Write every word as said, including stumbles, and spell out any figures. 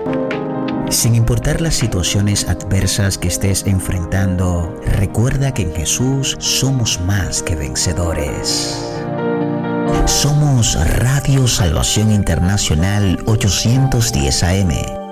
Sin importar las situaciones adversas que estés enfrentando, recuerda que en Jesús somos más que vencedores. Somos Radio Salvación Internacional ochocientos diez A M,